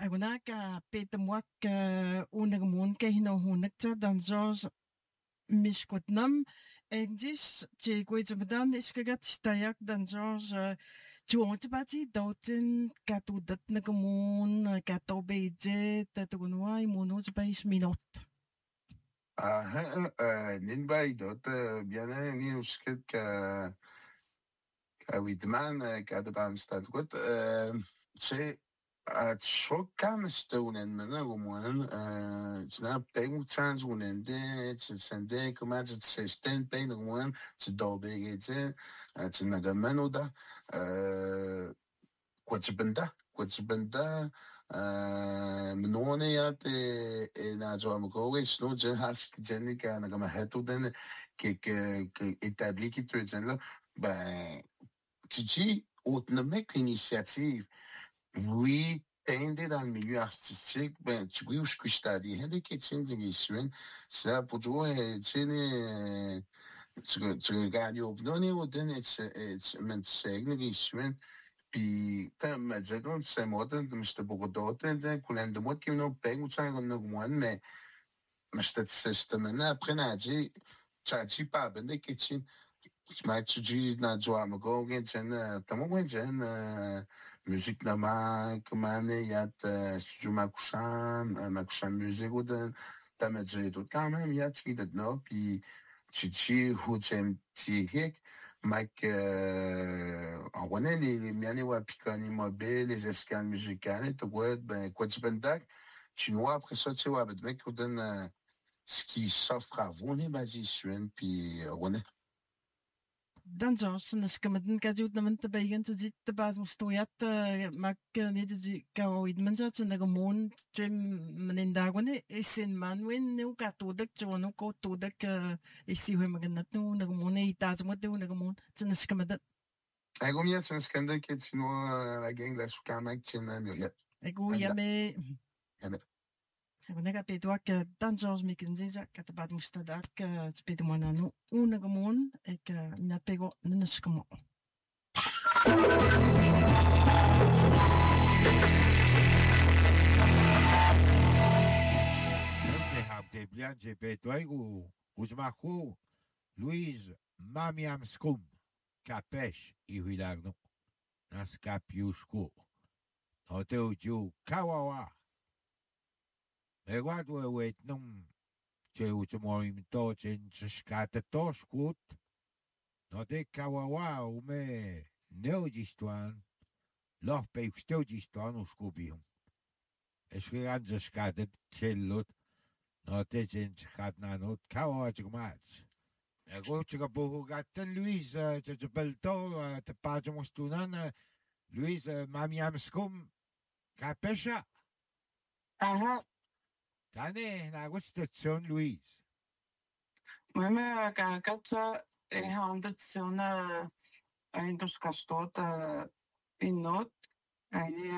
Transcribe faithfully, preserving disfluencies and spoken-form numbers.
Agunaka Petamwak Unamun Kahino Hunakta dan George Mishkotnam Engis Jegwitamadan Iskagat Stayak dan George Chuontapati Dotin Katudat Nagamun Kato Beje Tatugunwai Munos Base Minot. Ah, Ninbay dot bien ni usket ka ka Whitman ka de Bamstad gut c'est at shokam stonen men gomwen snap tegen chance wonen de sende komat se sten pen gomwen se dobegete at nagamanoda kwatbenda kwatbenda mnone yat e na zo am go is no je has genika na gama hetu den ke ke établi qui te là ben Titi autonomique l'initiative oui tende dans le milieu artistique ben tu oui je suis dit hende ke tinde mission ça pour jouer tine tu tu gagnes au non au den it's it's men segna mission puis tant majadon c'est modern de mister Bogodote de kulende mod qui no pengu tsanga no gwan mais mister system na après na dit chachi pa bende kitchen ma tsuji na joa mo go gen chen tamo gen chen musique na ma kumane yat studio makushan makushan musique ou de ta majé tout quand même yat qui de no puis chichi huchem ti hik Mike on connaît les miani wa pikani mobile les escales musicales tout ouais ben quoi tu pendak chinois après ça tu vois ben mec ou donne ce qui s'offre à vous les magiciens puis on est Dan George Naskamadan Kajut naman tabayan to dit tabas mustoyat mak niti kawid man sa nagamun trim manindagwan isin manwin no katudak chuano ko tudak isiwe maganat no nagamun itas mo to nagamun Naskamadan. Ego miya Naskamadan ke chino la gang la sukamak china Muriel. Ego yame. Yame. Ego nagapituak Dan George Mikinziza katabat mustadak spitu manano unagamun ek napego naskamo. Bien, j'ai pétoé ou Ouzmakou, Louise, Mamiam Skum, Capesh, Ihuilagno, Nascapiusco, Hotel Ju, Kawawa. Eguado, wait, num, che Uzumorim Toch in Scata Toshkut, no de Kawawa, ume, Neogistuan, Love Pake Stogistuan, Uscubium. Esquegan Scata Cellot. No te chen chat na no kawa chigmats. Ego chiga bohu gatten Luis te te belto te pajo mostunan Luis mami amskum kapesha. Aha. Tane na gustation Luis. Meme ka katsa e handet sona ein dos kastot in not.